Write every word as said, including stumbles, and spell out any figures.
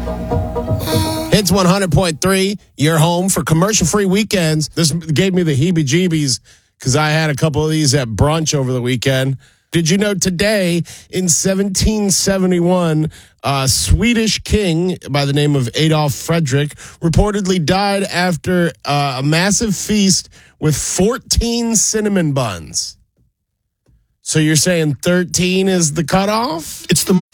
Hits one hundred point three, your home for commercial-free weekends. This gave me the heebie-jeebies because I had a couple of these at brunch over the weekend. Did you know today, in seventeen seventy-one, a Swedish king by the name of Adolf Fredrik reportedly died after uh, a massive feast with fourteen cinnamon buns. So you're saying thirteen is the cutoff? It's the